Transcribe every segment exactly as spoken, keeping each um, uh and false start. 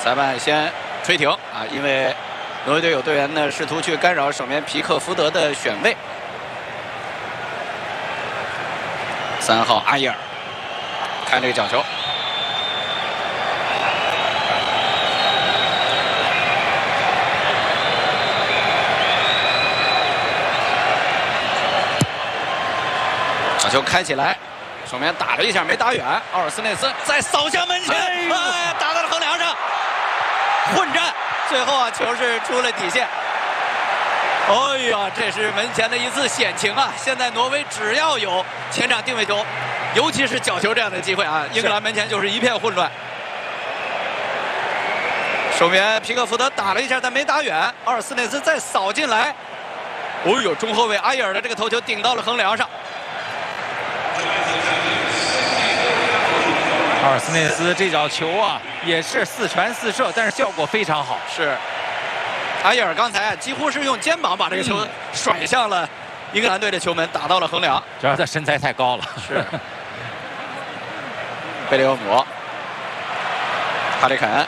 裁判先吹停啊，因为挪威队有队员呢试图去干扰守门皮克福德的选位。三号阿耶尔看这个角球。 把球开起来，守门员打了一下没打远，奥尔斯内斯再扫向门前，哎，哎打到了横梁上，混战，最后啊球是出了底线。哎呀，这是门前的一次险情啊！现在挪威只要有前场定位球，尤其是角球这样的机会啊，英格兰门前就是一片混乱。守门员皮克福德打了一下，但没打远，奥尔斯内斯再扫进来，哦呦，中后卫阿耶尔的这个头球顶到了横梁上。 阿尔斯内斯这脚球啊，也是四传四射，但是效果非常好。 是，阿耶尔刚才啊，几乎是用肩膀把这个球甩向了英格兰队的球门，打到了横梁。 主要他身材太高了。 是。贝利厄姆，哈里肯。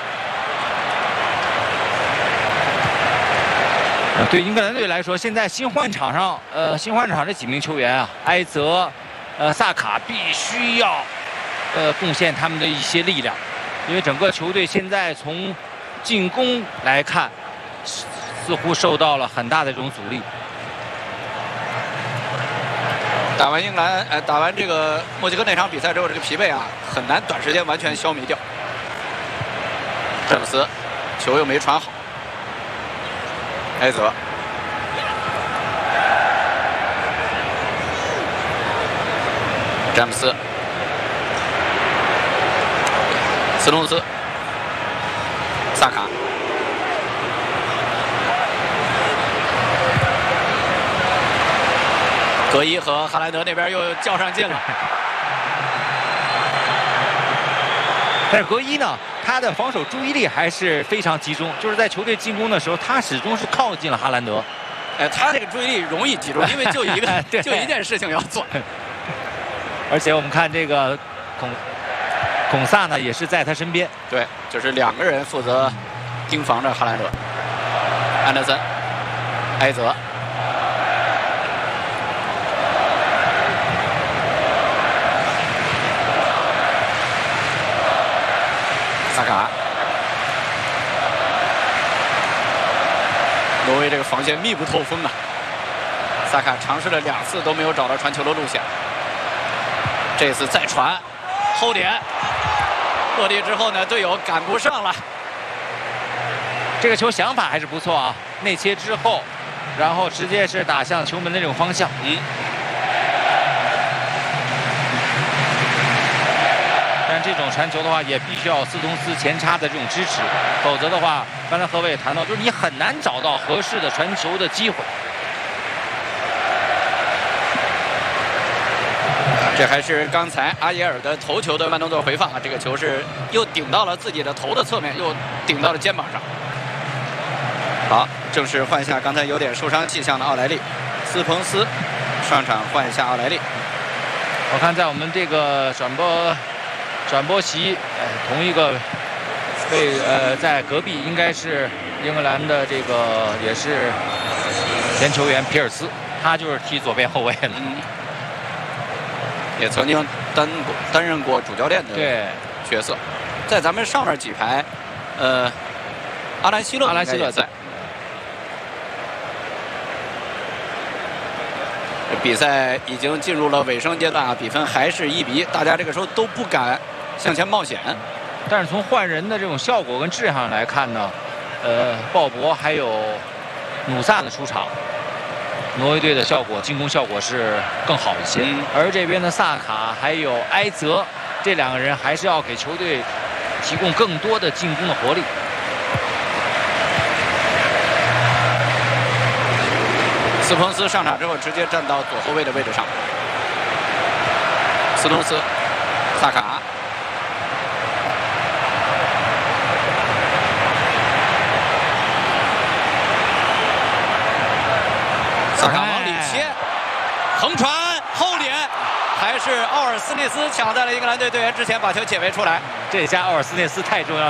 对英格兰队来说，现在新换场上，呃，新换场这几名球员啊，埃泽、呃，萨卡必须要。 呃，贡献他们的一些力量，因为整个球队现在从进攻来看，似乎受到了很大的这种阻力。 打完英格兰，呃，打完这个墨西哥那场比赛之后，这个疲惫啊，很难短时间完全消弭掉。詹姆斯，球又没传好，埃泽。 詹姆斯。 斯通斯、萨卡、格伊和哈兰德那边又较上劲了。 但是格伊呢，他的防守注意力还是非常集中，就是在球队进攻的时候，他始终是靠近了哈兰德。 哎，他这个注意力容易集中，因为就一个就一件事情要做。 而且我们看这个孔。 孔萨呢也是在他身边， 对，就是两个人负责盯防着哈兰德、安德森、埃泽、萨卡。挪威这个防线密不透风啊！萨卡尝试了两次都没有找到传球的路线，这次再传，后点。 落地之后呢，队友赶不上了。 这个球想法还是不错啊，内切之后，然后直接是打向球门的这种方向。嗯。但这种传球的话，也必须要斯通斯前插的这种支持，否则的话，刚才何伟也谈到，就是你很难找到合适的传球的机会。 这还是刚才阿耶尔的头球的慢动作回放啊！这个球是又顶到了自己的头的侧面，又顶到了肩膀上。好，正式换下刚才有点受伤迹象的奥莱利，斯彭斯上场换下奥莱利。 我看在我们这个转播转播席，呃，同一个位呃，在隔壁应该是英格兰的这个也是前球员皮尔斯，他就是踢左边后卫的。嗯也曾经担过担任过主教练的角色，在咱们上面几排，呃，阿兰希勒， 阿兰希勒在。 比赛已经进入了尾声阶段啊，比分还是一比一，大家这个时候都不敢向前冒险。 但是从换人的这种效果跟质量上来看呢，呃，鲍勃还有努萨的出场。 挪威队的效果，进攻效果是更好一些，嗯、而这边的萨卡还有埃泽这两个人还是要给球队提供更多的进攻的活力。 斯彭斯上场之后，直接站到左后卫的位置上。斯通斯、萨卡、萨卡往里切，横传后点，还是奥尔斯内斯抢在了英格兰队队员之前，把球解围出来。 这下奥尔斯内斯太重要了。